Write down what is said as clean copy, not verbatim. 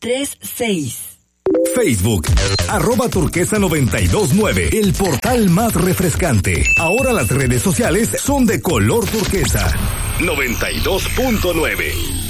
936. Facebook, @turquesa929, el portal más refrescante. Ahora las redes sociales son de color turquesa. 92.9.